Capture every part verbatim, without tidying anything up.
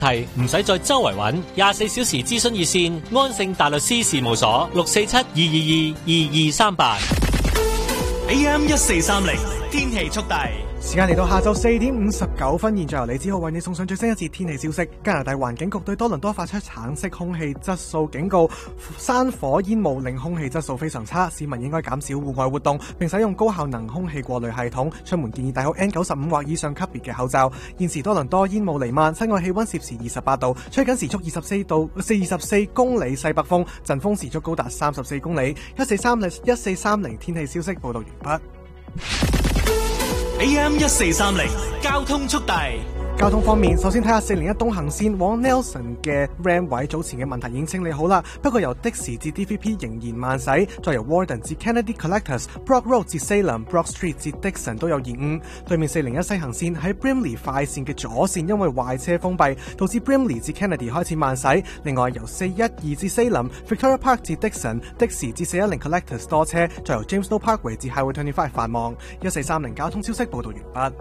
題唔使再周圍揾，廿四小時諮詢熱線安盛大律師事務所六四七二二二二二三八。 A M 一四三零天氣速遞。 時間嚟到下晝四點五十九分，現在由李子浩為你送上最新一節天氣消息。加拿大環境局對多倫多發出橙色空氣質素警告，山火煙霧令空氣質素非常差，市民應該減少戶外活動，並使用高效能空氣過濾系統。出門建議戴好 N 九十五 或以上級別嘅口罩。現時多倫多煙霧彌漫，室外氣溫攝氏二十八度，吹緊時速二十四度四二十四公里西北風，陣風時速高達三十四公里。一四三零一四三零天氣消息報道完畢。 A M 一四三零交通速遞。 交通方面，首先睇下四零一東行線往 Nelson 嘅 Ram 位早前嘅問題已經清理好啦，不過由的士至 D V P 仍然慢駛，再由 Warden 至 Kennedy Collectors、Brock Road 至 Salem、Brock Street 至 Dixon 都有延誤。對面四零一西行線喺 Brimley 快線嘅左線因為壞車封閉，導致 Brimley 至 Kennedy 開始慢駛。另外由四一二至 Salem、Victoria Park 至 Dixon、的士至四一零 Collectors 多車，再由 James Snow Parkway 至 Highway 二十五繁忙。一四三零交通消息報道完畢。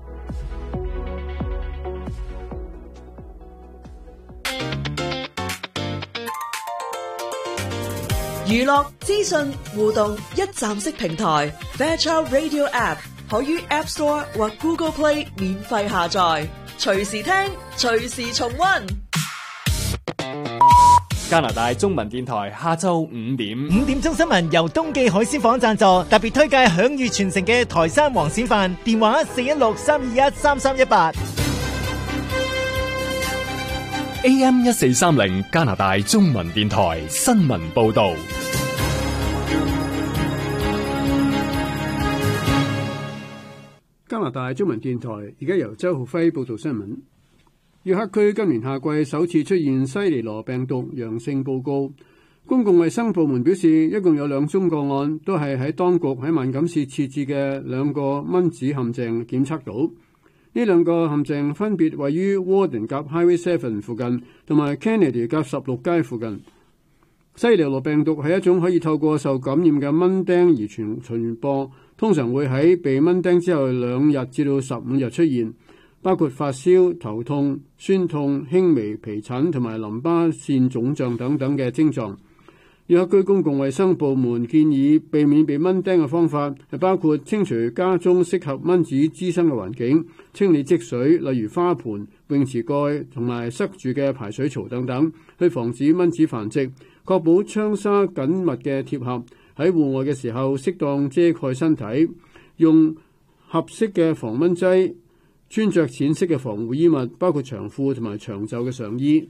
娛樂資訊互動一站式平台 Fairchild Radio App 可於 App Store 或 Google Play 免費下載，隨時聽，隨時重溫。 加拿大中文電台下晝五點， 五點鐘新聞由東記海鮮舫贊助，特別推介享譽全城嘅台山黃鱔飯，電話四一六三二一三三一八。 A M 一四三零加拿大中文電台新聞報道。 加拿大中文電台而家由周浩輝報道新聞。約克區今年夏季首次出現西尼羅病毒陽性報告，公共衛生部門表示，一共有兩宗個案，都係喺當局喺萬錦市設置嘅兩個蚊子陷阱檢測到。呢兩個陷阱分別位於 Warden 夾 Highway 七附近，同埋 Kennedy 夾十六街附近。西尼羅病毒係一種可以透過受感染嘅蚊叮而傳傳播，通常會喺被蚊叮之後兩日至到十五日出現，包括發燒、頭痛、酸痛、輕微皮疹同埋淋巴腺腫脹等等嘅症狀。約克區公共衛生部門建議避免被蚊叮嘅方法係包括清除家中適合蚊子滋生嘅環境，清理積水，例如花盆、泳池蓋同埋塞住嘅排水槽等等，去防止蚊子繁殖，確保窗紗緊密嘅貼合，喺戶外嘅時候適當遮蓋身體，用合適嘅防蚊劑，穿着淺色嘅防護衣物，包括長褲同埋長袖嘅上衣。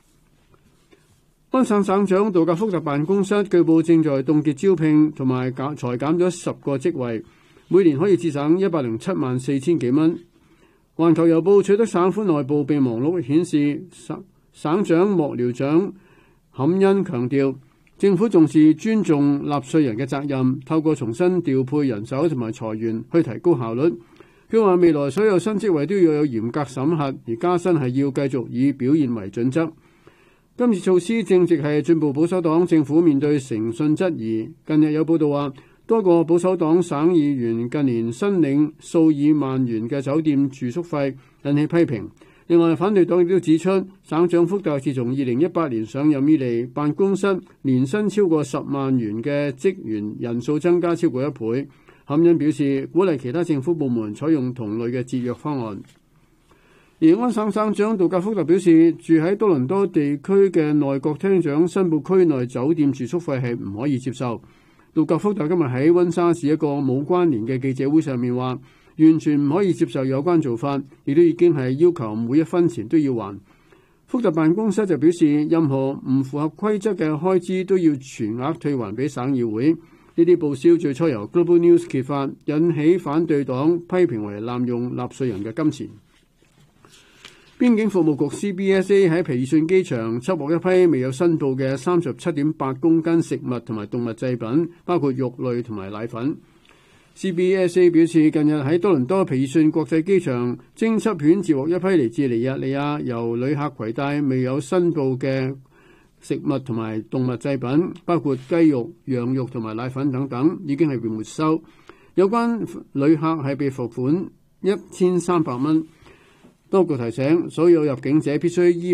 安省省長杜格福特辦公室據報正在凍結招聘，同埋減裁減咗十個職位，每年可以節省一百零七萬四千幾蚊。環球郵報取得省府內部備忘錄顯示，省省長幕僚長坎恩強調，政府重視尊重納稅人嘅責任，透過重新調配人手同埋裁員去提高效率。佢話未來所有新職位都要有嚴格審核，而加薪係要繼續以表現為準則。今次措施正值係進步保守黨政府面對誠信質疑。近日有報道話，多個保守黨省議員近年申領數以萬元嘅酒店住宿費，引起批評。另外，反對黨亦都指出，省長福特自從二零一八年上任以嚟，辦公室年薪超過十萬元嘅職員人數增加超過一倍。坎恩表示，鼓勵其他政府部門採用同類嘅節約方案。而安省省長杜格福特表示，住喺多倫多地區嘅內閣廳長申報區內酒店住宿費係唔可以接受。杜格福特今日喺溫莎市一個冇關聯嘅記者會上面話，完全唔可以接受有關做法，亦都已經係要求每一分錢都要還。福特辦公室就表示，任何唔符合規則嘅開支都要全額退還俾省議會。呢啲報銷最初由 Global News 揭發，引起反對黨批評為濫用納稅人嘅金錢。邊境服務局 C B S A 喺皮爾遜機場緝獲一批未有申報嘅三十七點八公斤食物同埋動物製品，包括肉類同埋奶粉。C B S A 表示，近日喺多倫多皮爾遜國際機場偵緝犬截獲一批嚟自尼日利亞由旅客攜帶未有申報嘅食物同埋動物製品，包括雞肉、羊肉同埋奶粉等等，已經係被沒收。有關旅客係被罰款一千三百蚊。 當局提醒所有入境者必須依